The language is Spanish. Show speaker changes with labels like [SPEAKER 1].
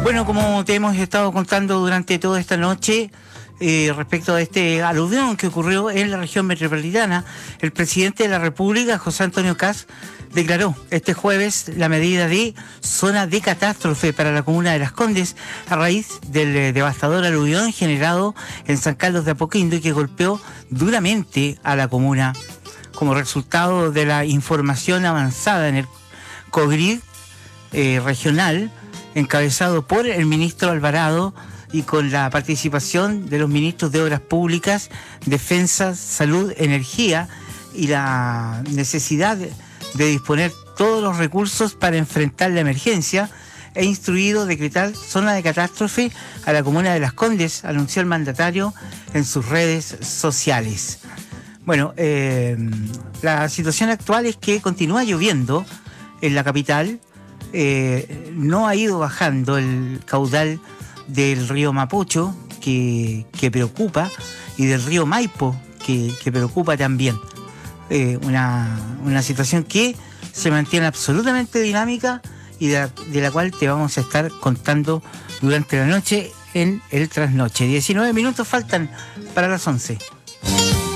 [SPEAKER 1] Bueno, como te hemos estado contando durante toda esta noche, respecto a este aluvión que ocurrió en la región metropolitana, el presidente de la República, José Antonio Kast, declaró este jueves la medida de zona de catástrofe para la comuna de Las Condes a raíz del devastador aluvión generado en San Carlos de Apoquindo y que golpeó duramente a la comuna como resultado de la información avanzada en el COGRID regional, encabezado por el ministro Alvarado y con la participación de los ministros de Obras Públicas, Defensa, Salud, Energía y la necesidad de disponer todos los recursos para enfrentar la emergencia. He instruido decretar zona de catástrofe a la comuna de Las Condes, anunció el mandatario en sus redes sociales. Bueno, la situación actual es que continúa lloviendo en la capital. No ha ido bajando el caudal del río Mapocho, que preocupa, y del río Maipo, que preocupa también. Una situación que se mantiene absolutamente dinámica y de la cual te vamos a estar contando durante la noche en el trasnoche. 19 minutos faltan para las 11.